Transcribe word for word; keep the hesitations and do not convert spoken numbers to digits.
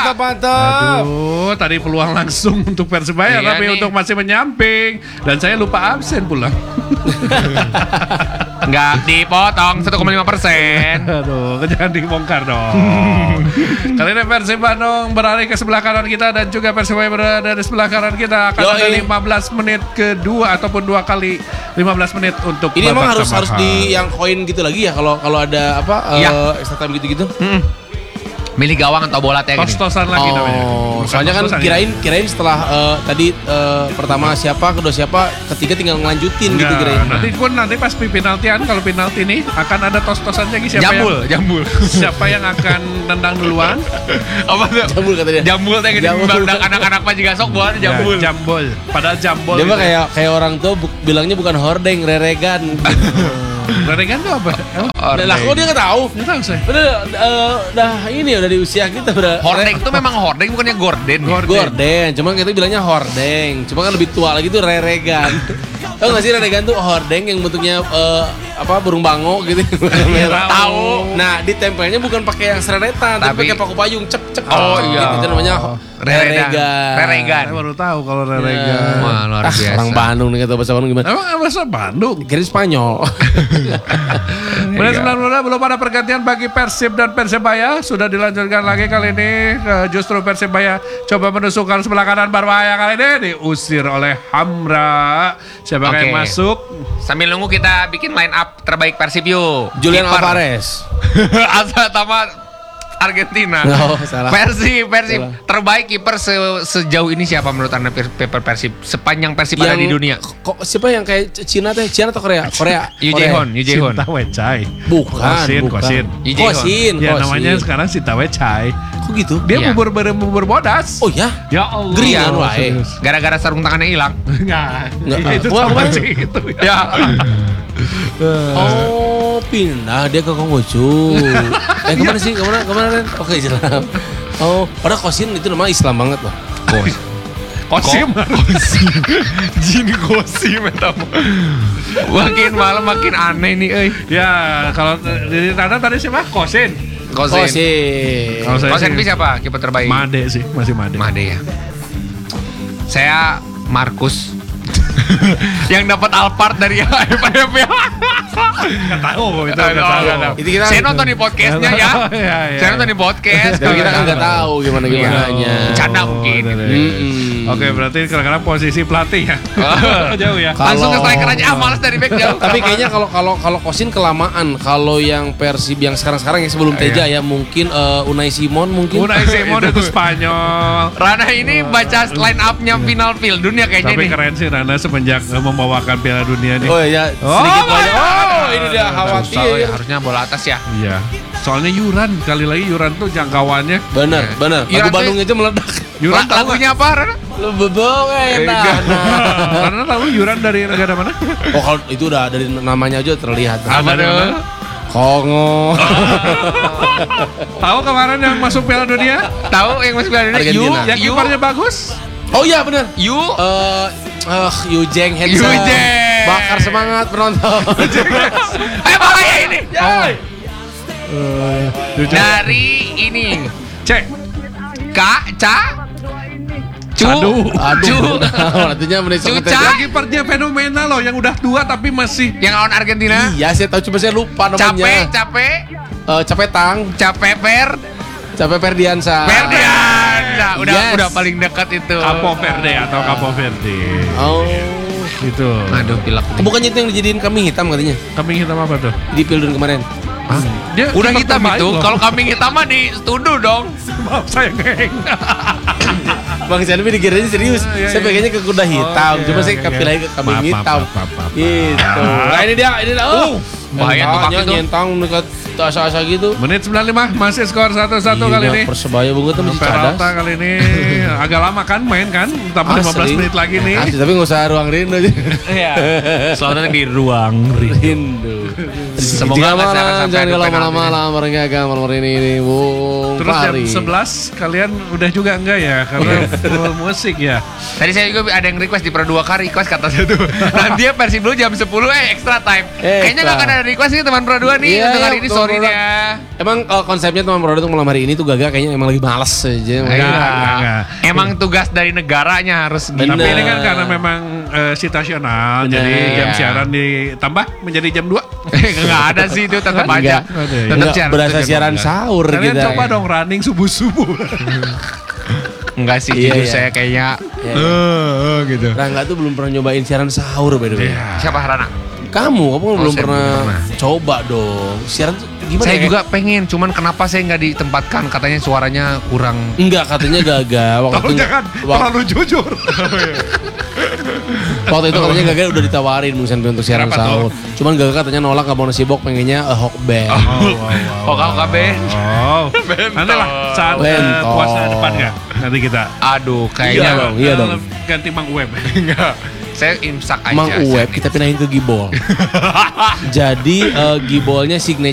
Mantap, mantap. Aduh, tadi peluang langsung untuk Persebaya, Iya tapi nih. untuk masih menyamping. Dan saya lupa absen pula. Nggak dipotong satu koma lima persen. Aduh, jangan dibongkar dong. Kali ini Persib Bandung beralih ke sebelah kanan kita dan juga Persebaya berada di sebelah kanan kita. Akan Yoi. ada lima belas menit kedua ataupun dua kali lima belas menit untuk Ini emang babak harus harus tambahan. di yang koin gitu lagi ya kalau kalau ada apa Iya. eh, extra time gitu-gitu. Milih gawang atau bola teh gini. Tos-tosan lagi namanya. Oh, Bukan soalnya kan tos-tosan, kirain kirain setelah eh, tadi eh, pertama siapa, kedua siapa, ketiga tinggal ngelanjutin gitu Enggak, kirain. nanti pun nanti pas penaltian kalau penalti nih akan ada tos-tosan lagi siapa Jambul, yang jambul. siapa yang akan nendang duluan. Apa tuh? Jambul katanya. Jambul teh gini. Jambul. Bang anak-anak mah juga sok buat jambul. Ya, jambul. Padahal jambul. Dia mah itu. kayak kayak orang tua bu- bilangnya bukan hordeng, reregan. Reregan tuh apa? Oh, Nah, lah kok dia nggak tahu? nggak tahu saya. Udah, eh, udah ini udah di usia kita udah. Hordeng itu memang hordeng bukannya gorden. Gorden. Gorden, cuma kita bilangnya hordeng. Cuma kan lebih tua lagi tuh reregan. Tahu nggak sih reregan tuh hordeng yang bentuknya eh, apa burung bango gitu. Merah. Tahu. Nah, ditempelnya bukan pakai yang seretan, tapi, Tapi- pakai paku payung, cep cep. Oh, iya. Gitu, itu namanya Reregan. reregan. Reregan. Saya baru tahu kalau reregan. Ya. Wah, luar Ah, biasa. orang Bandung nih kata bahasa Bandung gimana? Emang bahasa Bandung. Kira Spanyol. Menit sembilan puluh belum ada pergantian bagi Persib dan Persebaya. Sudah dilanjutkan lagi kali ini. eh, Justru Persebaya coba menusukkan sebelah kanan berbahaya kali ini. Diusir oleh Hamra. Siapa Oke. yang masuk? Sambil nunggu kita bikin line up terbaik Persib yuk. Julian Kiper. Alvarez. Asa Tama Argentina. Oh, salah. Persib, Persib Salah. terbaik kiper se- sejauh ini siapa menurut Anda per- per- Persib sepanjang Persib ada di dunia? Kok siapa yang kayak Cina teh? Cina atau Korea? Korea. Yu Korea. Jae-hoon, Yu Jae-hoon. Sinta Wecai. Bukan, Kosin, bukan. Kosin. Yu Jae-hoon. Kosin, Ya Kosin. namanya sekarang Sinta Wecai. Kok gitu? Dia Iya. bubur ber- bubur bodas. Oh ya? Ya Allah. Gerian wae. Serius. Gara-gara sarung tangannya hilang. Enggak. Nggak, Itu bukan, sama bukan. sih itu. Ya. Oh, pindah dia ke Konghucu. eh kemana sih? Kemana? Kemana Ren? Oke, Islam. Oh, padahal Kosin itu nama Islam banget loh. Kosim. Jin Kosim eta mah. Makin malam makin aneh nih euy. Ya, kalau dari Nana tadi siapa? Kosin. Kosin. Kosin. Kalau saya Kosin sih- siapa kiper terbaik? Made sih, masih Made. Made ya. Saya Markus. Yang dapat Alphard dari A F F ya. Enggak tahu itu, Nggak enggak tahu. tahu. Itu kita Saya nonton di podcastnya ya. Iya, iya. Saya nonton di podcast. Tapi kita kan nggak tahu gimana gimananya. Canda mungkin. Mm-mm. Oke, berarti kadang-kadang posisi pelatih ya. Jauh ya. Kalau- Langsung ke striker aja. Ah, males dari back jauh. Tapi kayaknya kalau kalau kalau Kosin kelamaan. Kalau yang Persib yang sekarang-sekarang yang sebelum Teja ya mungkin eh, Unai Simon mungkin. Unai Simon itu Spanyol. Rana ini baca line up-nya final Piala Dunia kayaknya Tapi nih. keren sih Rana semenjak eh, membawakan Piala Dunia nih. Oh ya, Oh, sedikit my banyak. God. Oh, ini dia Susah, khawatir. ya, harusnya bola atas ya. Iya. Soalnya Yuran, kali lagi Yuran tuh jangkauannya. Bener, bener. Iya, Lagu nanti- Bandung aja meledak. Yuran La- lagunya apa, Rana? Lu bebong enak. Karena tahu Yuran dari negara mana? Oh kalau itu udah dari namanya aja terlihat. Apa dari tuh? mana? Kongo. Tahu kemarin yang masuk Piala Dunia? Tahu yang masuk Piala Dunia? Argentina. Yu, Yang Yu, kipernya bagus? Oh iya bener. Yu, Eh, eh, Yujeng handsome. Yujeng. Bakar semangat penonton. eh bahaya ini. Oh. Dari ini, Cek. Kak, Ca, Cu, Aduh. Aduh. Cu, Artinya menit Cuca. seketika. Yang kipernya fenomenal loh, yang udah tua tapi masih yang lawan Argentina. Iya, saya tahu cuma saya lupa namanya. Capek, capek, Eh, Capetang, capek per, Capek Ferdiansa. Ferdian. Nah, udah Yes. udah paling dekat itu. Capo Verde atau Capo Verde. Oh. Itu. Aduh, pilek. Bukannya itu yang dijadiin kambing hitam katanya Kambing hitam apa tuh? di Pildun kemarin. Dia Udah kiper hitam terbaik itu. loh. Kalau kambing hitam mah dituduh dong. Maaf saya ngeng. Bang Janvi dikiranya serius. iya, Saya iya. pengennya ke kuda hitam, Oke, cuma saya oke, kapil oke. lagi ke kambing Maaf, maaf, hitam. maaf, maaf, maaf. Gitu. Nah ini dia, ini dia. Oh, bahaya tuh kaki tuh. Nyentang dekat asa-asa gitu. Menit sembilan puluh lima masih skor satu satu kali ini. Persebaya banget tuh masih cadas. Peralta kali ini agak lama kan main kan, tambah lima belas Asli. menit lagi nih. Asli, tapi nggak usah ruang rindu aja. Iya. Selamat di ruang Rindu. Semoga nggak malam, sampai jangan adu lama-lama penalti. lah mereka malam ini ini Bung Terus jam Fahri. sebelas kalian udah juga enggak ya karena full musik ya. Tadi saya juga ada yang request di per dua kali request kata saya tuh. Nanti ya Persib dulu jam sepuluh eh extra time. Extra. Kayaknya nggak akan ada request nih teman per dua nih Iya, untuk hari iya, ini betul. story-nya. Emang uh, konsepnya teman produk untuk malam hari ini tuh Gaga kayaknya emang lagi males aja. Enggak, enggak, enggak. Emang tugas dari negaranya harus gitu. Tapi ini kan Bener. karena memang eh, situasional, Bener. jadi jam Iya. siaran ditambah menjadi jam dua. Enggak ada sih itu tetap aja. Enggak. Tetap Enggak siaran berasa jam siaran dua belas. sahur Kalian kita. coba dong running subuh-subuh. Enggak sih, Iya, jujur iya. saya kayaknya Iya, eh eh, gitu. Rangga tuh belum pernah nyobain siaran sahur by the way. Siapa Rana? Kamu, kamu belum saya pernah, belum pernah. coba dong. Siaran tuh gimana Saya ya? juga pengen, cuman kenapa saya nggak ditempatkan? Katanya suaranya kurang. Enggak, katanya Gaga waktu Tolong itu. jangan wak- terlalu jujur. waktu itu katanya Gaga udah ditawarin mungkin untuk siaran Kenapa sahur. Cuman Gaga katanya nolak gak mau nasi bok, pengennya uh, hok band. Oh, kau kabeh. Oh, nanti lah saat eh, Bentol. puasa depan ya. Nanti kita Aduh, Iya kayaknya dong, iya dong. ganti Mang Web. enggak. Saya imsak aja. Mang Uweb kita pindahin ke Gibol. Jadi eh, Gibolnya signature